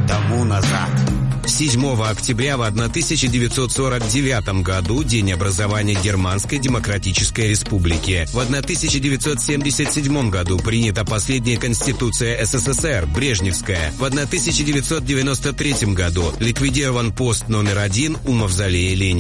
тому назад. 7 октября в 1949 году день образования Германской Демократической Республики. В 1977 году принята последняя Конституция СССР, Брежневская. В 1993 году ликвидирован пост номер 1 у мавзолея Ленина.